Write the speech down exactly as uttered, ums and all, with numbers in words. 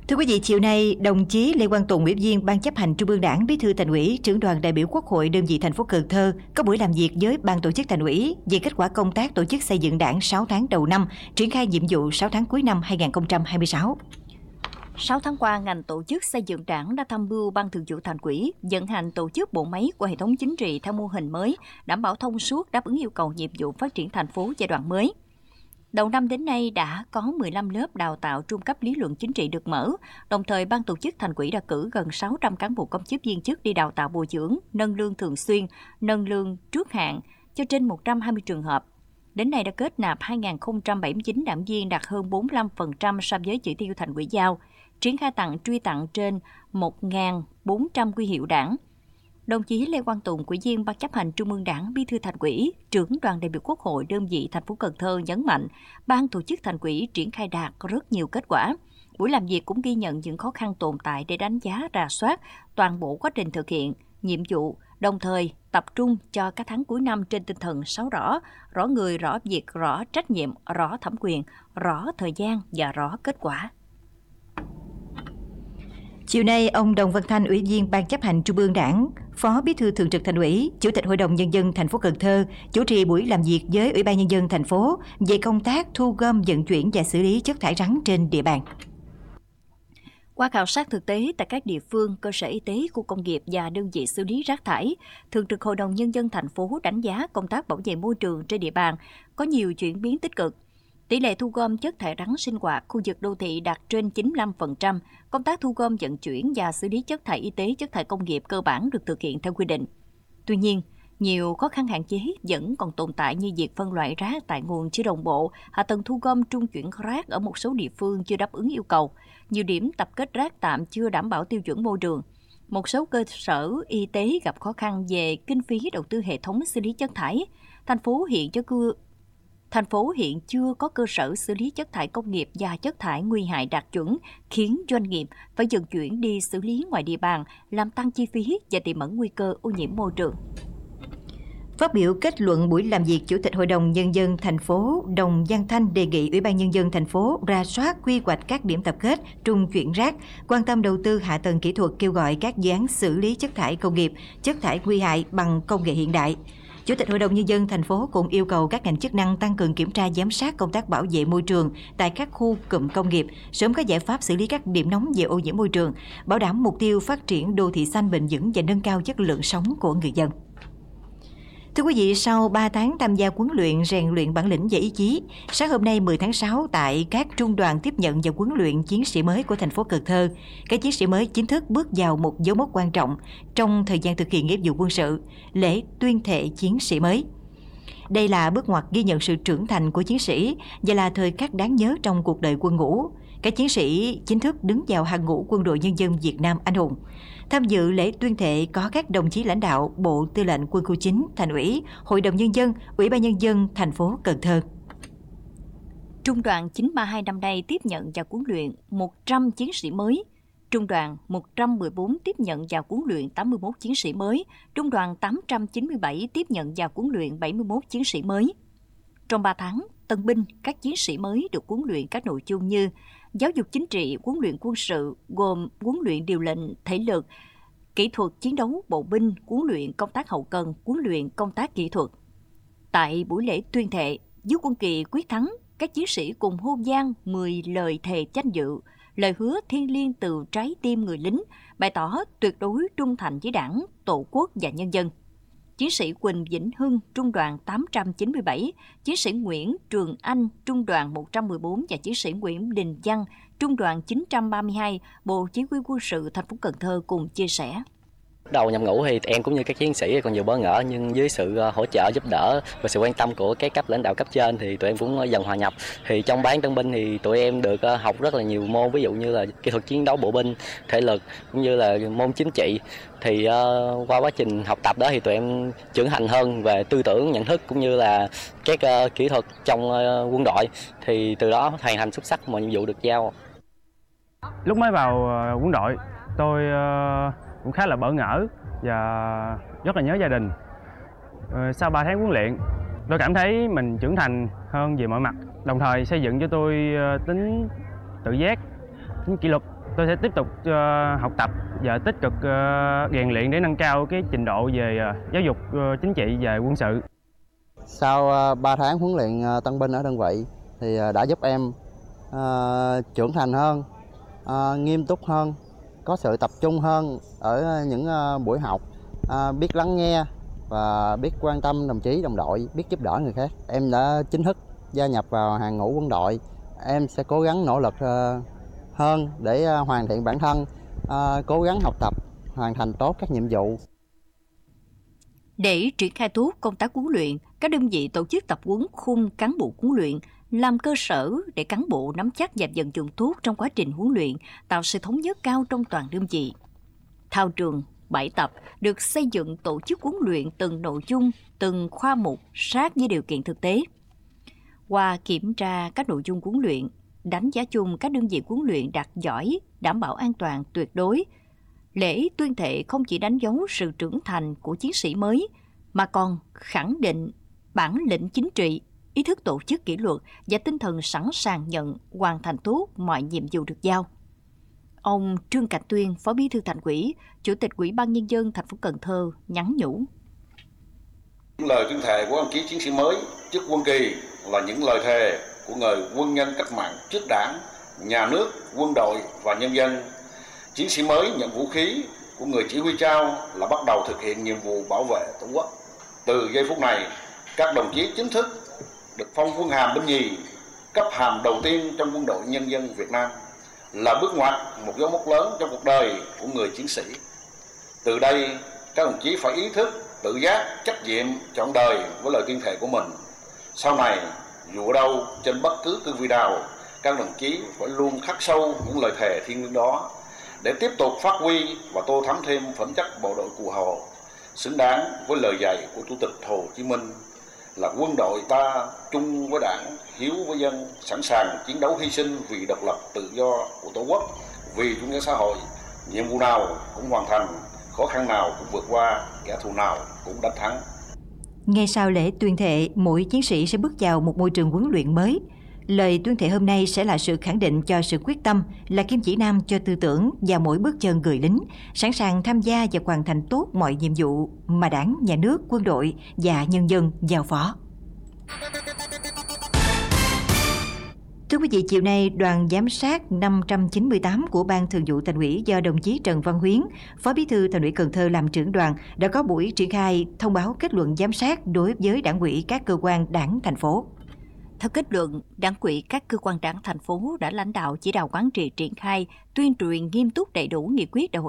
Thưa quý vị, chiều nay, đồng chí Lê Quang Tùng, Ủy viên Ban Chấp hành Trung ương Đảng, Bí thư Thành ủy, Trưởng đoàn đại biểu Quốc hội đơn vị thành phố Cần Thơ có buổi làm việc với Ban tổ chức Thành ủy về kết quả công tác tổ chức xây dựng Đảng sáu tháng đầu năm, triển khai nhiệm vụ sáu tháng cuối năm hai nghìn không trăm hai mươi sáu. sáu tháng qua, ngành tổ chức xây dựng Đảng đã tham mưu Ban Thường vụ Thành ủy vận hành tổ chức bộ máy của hệ thống chính trị theo mô hình mới, đảm bảo thông suốt, đáp ứng yêu cầu nhiệm vụ phát triển thành phố giai đoạn mới. Đầu năm đến nay đã có mười lăm lớp đào tạo trung cấp lý luận chính trị được mở, đồng thời Ban tổ chức Thành ủy đã cử gần sáu trăm cán bộ công chức viên chức đi đào tạo bồi dưỡng, nâng lương thường xuyên, nâng lương trước hạn cho trên một trăm hai mươi trường hợp. Đến nay đã kết nạp hai nghìn không trăm bảy mươi chín đảng viên, đạt hơn bốn mươi lăm phần trăm so với chỉ tiêu Thành ủy giao, triển khai tặng truy tặng trên một nghìn bốn trăm huy hiệu Đảng. Đồng chí Lê Quang Tùng, Ủy viên Ban Chấp hành Trung ương Đảng, Bí thư Thành ủy, Trưởng đoàn đại biểu Quốc hội đơn vị thành phố Cần Thơ nhấn mạnh, Ban tổ chức Thành ủy triển khai đạt rất nhiều kết quả. Buổi làm việc cũng ghi nhận những khó khăn tồn tại để đánh giá, rà soát toàn bộ quá trình thực hiện nhiệm vụ, đồng thời tập trung cho các tháng cuối năm trên tinh thần sáu rõ: rõ người, rõ việc, rõ trách nhiệm, rõ thẩm quyền, rõ thời gian và rõ kết quả. Chiều nay, ông Đồng Văn Thanh, Ủy viên Ban Chấp hành Trung ương Đảng, Phó Bí thư Thường trực Thành ủy, Chủ tịch Hội đồng Nhân dân thành phố Cần Thơ chủ trì buổi làm việc với Ủy ban Nhân dân thành phố về công tác thu gom, vận chuyển và xử lý chất thải rắn trên địa bàn. Qua khảo sát thực tế tại các địa phương, cơ sở y tế, khu công nghiệp và đơn vị xử lý rác thải, Thường trực Hội đồng Nhân dân thành phố đánh giá công tác bảo vệ môi trường trên địa bàn có nhiều chuyển biến tích cực. Tỷ lệ thu gom chất thải rắn sinh hoạt khu vực đô thị đạt trên chín mươi lăm phần trăm, công tác thu gom, vận chuyển và xử lý chất thải y tế, chất thải công nghiệp cơ bản được thực hiện theo quy định. Tuy nhiên, nhiều khó khăn hạn chế vẫn còn tồn tại như việc phân loại rác tại nguồn chưa đồng bộ, hạ tầng thu gom trung chuyển rác ở một số địa phương chưa đáp ứng yêu cầu, nhiều điểm tập kết rác tạm chưa đảm bảo tiêu chuẩn môi trường. Một số cơ sở y tế gặp khó khăn về kinh phí đầu tư hệ thống xử lý chất thải. Thành phố hiện cho cư Thành phố hiện chưa có cơ sở xử lý chất thải công nghiệp và chất thải nguy hại đạt chuẩn, khiến doanh nghiệp phải vận chuyển đi xử lý ngoài địa bàn, làm tăng chi phí và tiềm ẩn nguy cơ ô nhiễm môi trường. Phát biểu kết luận buổi làm việc, Chủ tịch Hội đồng Nhân dân thành phố Đồng Văn Thanh đề nghị Ủy ban Nhân dân thành phố rà soát quy hoạch các điểm tập kết, trung chuyển rác, quan tâm đầu tư hạ tầng kỹ thuật, kêu gọi các dự án xử lý chất thải công nghiệp, chất thải nguy hại bằng công nghệ hiện đại. Chủ tịch Hội đồng Nhân dân thành phố cũng yêu cầu các ngành chức năng tăng cường kiểm tra, giám sát công tác bảo vệ môi trường tại các khu cụm công nghiệp, sớm có giải pháp xử lý các điểm nóng về ô nhiễm môi trường, bảo đảm mục tiêu phát triển đô thị xanh bền vững và nâng cao chất lượng sống của người dân. Thưa quý vị, sau ba tháng tham gia huấn luyện rèn luyện bản lĩnh và ý chí, sáng hôm nay mười tháng sáu tại các trung đoàn tiếp nhận và huấn luyện chiến sĩ mới của thành phố Cần Thơ, các chiến sĩ mới chính thức bước vào một dấu mốc quan trọng trong thời gian thực hiện nghĩa vụ quân sự, lễ tuyên thệ chiến sĩ mới. Đây là bước ngoặt ghi nhận sự trưởng thành của chiến sĩ và là thời khắc đáng nhớ trong cuộc đời quân ngũ. Các chiến sĩ chính thức đứng vào hàng ngũ Quân đội Nhân dân Việt Nam anh hùng. Tham dự lễ tuyên thệ có các đồng chí lãnh đạo Bộ Tư lệnh Quân khu chín, Thành ủy, Hội đồng Nhân dân, Ủy ban Nhân dân thành phố Cần Thơ. Trung đoàn chín ba hai năm nay tiếp nhận và huấn luyện một trăm chiến sĩ mới. Trung đoàn một trăm mười bốn tiếp nhận và huấn luyện tám mươi mốt chiến sĩ mới. Trung đoàn tám trăm chín mươi bảy tiếp nhận và huấn luyện bảy mươi mốt chiến sĩ mới. Trong ba tháng, tân binh, các chiến sĩ mới được huấn luyện các nội dung như giáo dục chính trị, huấn luyện quân sự, gồm huấn luyện điều lệnh, thể lực, kỹ thuật chiến đấu bộ binh, huấn luyện công tác hậu cần, huấn luyện công tác kỹ thuật. Tại buổi lễ tuyên thệ, dưới quân kỳ quyết thắng, các chiến sĩ cùng hô vang mười lời thề danh dự, lời hứa thiêng liêng từ trái tim người lính, bày tỏ tuyệt đối trung thành với Đảng, Tổ quốc và nhân dân. Chiến sĩ Quỳnh Vĩnh Hưng, Trung đoàn tám trăm chín mươi bảy, chiến sĩ Nguyễn Trường Anh, Trung đoàn một trăm mười bốn và chiến sĩ Nguyễn Đình Văn, Trung đoàn chín trăm ba mươi hai, Bộ Chỉ huy Quân sự thành phố Cần Thơ cùng chia sẻ. Đầu nhập ngũ thì em cũng như các chiến sĩ còn nhiều bỡ ngỡ, nhưng dưới sự hỗ trợ giúp đỡ và sự quan tâm của các cấp lãnh đạo cấp trên thì tụi em cũng dần hòa nhập. Thì trong bán tân binh thì tụi em được học rất là nhiều môn, ví dụ như là kỹ thuật chiến đấu bộ binh, thể lực cũng như là môn chính trị. Thì uh, qua quá trình học tập đó thì tụi em trưởng thành hơn về tư tưởng, nhận thức cũng như là các uh, kỹ thuật trong uh, quân đội. Thì từ đó hoàn thành xuất sắc mọi nhiệm vụ được giao. Lúc mới vào uh, quân đội, tôi uh... cũng khá là bỡ ngỡ và rất là nhớ gia đình. Sau ba tháng huấn luyện, tôi cảm thấy mình trưởng thành hơn về mọi mặt, đồng thời xây dựng cho tôi tính tự giác, tính kỷ luật, tôi sẽ tiếp tục uh, học tập và tích cực uh, rèn luyện để nâng cao cái trình độ về uh, giáo dục uh, chính trị và quân sự. Sau ba tháng huấn luyện tân binh ở đơn vị thì đã giúp em uh, trưởng thành hơn, uh, nghiêm túc hơn, có sự tập trung hơn ở những uh, buổi học, uh, biết lắng nghe và biết quan tâm đồng chí đồng đội, biết giúp đỡ người khác. Em đã chính thức gia nhập vào hàng ngũ quân đội. Em sẽ cố gắng nỗ lực uh, hơn để uh, hoàn thiện bản thân, uh, cố gắng học tập, hoàn thành tốt các nhiệm vụ. Để triển khai tốt công tác huấn luyện, các đơn vị tổ chức tập huấn khung cán bộ huấn luyện, làm cơ sở để cán bộ nắm chắc và vận dụng tốt trong quá trình huấn luyện, tạo sự thống nhất cao trong toàn đơn vị. Thao trường, bãi tập được xây dựng tổ chức huấn luyện từng nội dung, từng khoa mục sát với điều kiện thực tế. Qua kiểm tra các nội dung huấn luyện, đánh giá chung các đơn vị huấn luyện đạt giỏi, đảm bảo an toàn tuyệt đối. Lễ tuyên thệ không chỉ đánh dấu sự trưởng thành của chiến sĩ mới, mà còn khẳng định bản lĩnh chính trị, ý thức tổ chức kỷ luật và tinh thần sẵn sàng nhận, hoàn thành tốt mọi nhiệm vụ được giao. Ông Trương Cảnh Tuyên, Phó Bí thư Thành ủy, Chủ tịch Ủy ban Nhân dân thành phố Cần Thơ nhắn nhủ. Những lời tuyên thệ của đồng chí chiến sĩ mới trước quân kỳ là những lời thề của người quân nhân cách mạng trước Đảng, nhà nước, quân đội và nhân dân. Chiến sĩ mới nhận vũ khí của người chỉ huy trao là bắt đầu thực hiện nhiệm vụ bảo vệ Tổ quốc. Từ giây phút này, các đồng chí chính thức được phong quân hàm binh nhì, cấp hàm đầu tiên trong quân đội nhân dân Việt Nam, là bước ngoặt, một dấu mốc lớn trong cuộc đời của người chiến sĩ. Từ đây, các đồng chí phải ý thức, tự giác, trách nhiệm trọn đời với lời tuyên thệ của mình. Sau này, dù ở đâu, trên bất cứ cương vị nào, các đồng chí phải luôn khắc sâu những lời thề thiêng liêng đó để tiếp tục phát huy và tô thắm thêm phẩm chất bộ đội Cụ Hồ, xứng đáng với lời dạy của Chủ tịch Hồ Chí Minh là quân đội ta chung với Đảng, hiếu với dân, sẵn sàng chiến đấu hy sinh vì độc lập tự do của Tổ quốc, vì chủ nghĩa xã hội. Nhiệm vụ nào cũng hoàn thành, khó khăn nào cũng vượt qua, kẻ thù nào cũng đánh thắng. Ngay sau lễ tuyên thệ, mỗi chiến sĩ sẽ bước vào một môi trường huấn luyện mới. Lời tuyên thệ hôm nay sẽ là sự khẳng định cho sự quyết tâm, là kim chỉ nam cho tư tưởng và mỗi bước chân người lính, sẵn sàng tham gia và hoàn thành tốt mọi nhiệm vụ mà Đảng, Nhà nước, quân đội và nhân dân giao phó. Thưa quý vị, chiều nay, đoàn giám sát năm trăm chín mươi tám của Ban Thường vụ Thành ủy do đồng chí Trần Văn Huyến, Phó Bí thư Thành ủy Cần Thơ làm trưởng đoàn đã có buổi triển khai thông báo kết luận giám sát đối với Đảng ủy các cơ quan Đảng thành phố. Theo kết luận, Đảng ủy các cơ quan Đảng thành phố đã lãnh đạo chỉ đạo quán triệt triển khai, tuyên truyền nghiêm túc đầy đủ nghị quyết đại hội